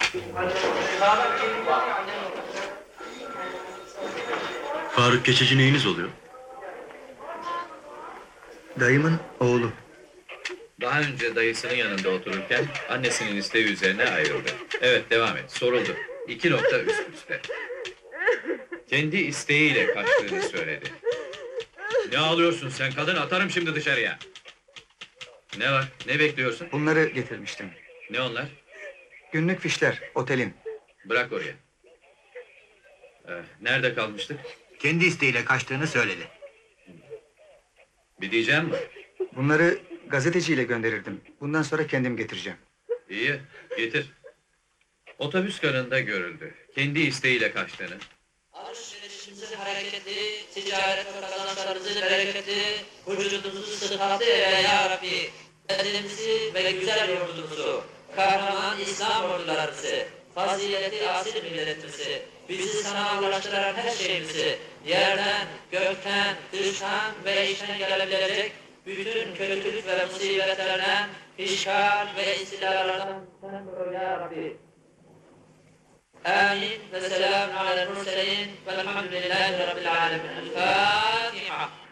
Faruk Keçeci neyiniz oluyor? Dayımın oğlu. Daha önce dayısının yanında otururken annesinin isteği üzerine ayrıldı. Evet, devam et. Soruldu. 2 nokta üst üste. Kendi isteğiyle kaçtığını söyledi. Ne ağlıyorsun sen kadın? Atarım şimdi dışarıya. Ne var? Ne bekliyorsun? Bunları getirmiştim. Ne onlar? Günlük fişler, otelin. Bırak oraya. Nerede kalmıştık? Kendi isteğiyle kaçtığını söyledi. Bir diyeceğim mi? Bunları gazeteciyle gönderirdim. Bundan sonra kendim getireceğim. İyi, getir. Otobüs garında görüldü. Kendi isteğiyle kaçtığını. Alışverişimizin hareketi, ticaret ve kazançlarımızın bereketi, vücudumuzun sıhhati eyle ya Rabbi. Edimizi ve güzel yurdumuzu, kahraman İslam ordularımızı, fazileti asil milletimizi, bizi sana ulaştıran her şeyimizi, yerden, gökten, dıştan ve içten gelebilecek bütün kötülük ve musibetlerden, işgal ve istilalardan sen koru ya Rabbi. آمين. والسلام على المرسلين والحمد لله رب العالمين. الفاتحة.